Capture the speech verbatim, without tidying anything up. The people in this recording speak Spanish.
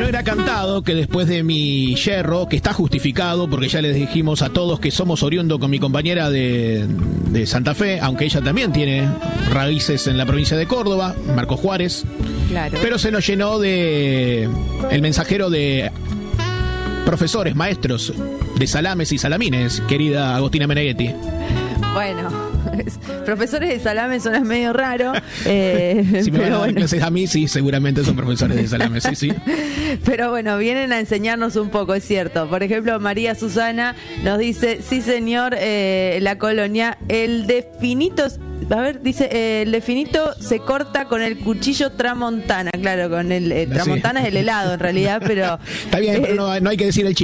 era cantado que después de mi yerro, que está justificado, porque ya les dijimos a todos que somos oriundo con mi compañera de, de Santa Fe, aunque ella también tiene raíces en la provincia de Córdoba, Marcos Juárez. Claro. Pero se nos llenó de el mensajero de profesores, maestros de salames y salamines, querida Agostina Meneghetti. Bueno, profesores de salame suena medio raro. Eh, si me van a dar bueno. clases a mí, sí, seguramente son profesores de salame, sí, sí. Pero bueno, vienen a enseñarnos un poco, es cierto. Por ejemplo, María Susana nos dice, sí señor, eh, la colonia, el definito... A ver, dice, eh, el definito se corta con el cuchillo tramontana. Claro, con el eh, tramontana sí. Es el helado en realidad, pero... Está bien, eh, pero no, no hay que decir el chiste.